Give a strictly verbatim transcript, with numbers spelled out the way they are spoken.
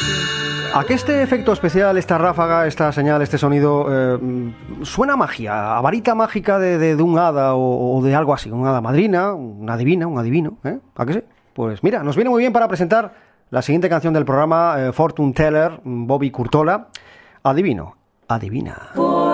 A que este efecto especial, esta ráfaga, esta señal, este sonido, eh, suena a magia, a varita mágica de, de, de un hada o, o de algo así, una hada madrina, una divina, un adivino, ¿eh? ¿A qué sí? Pues mira, nos viene muy bien para presentar la siguiente canción del programa, eh, Fortune Teller, Bobby Curtola, Adivino, adivina.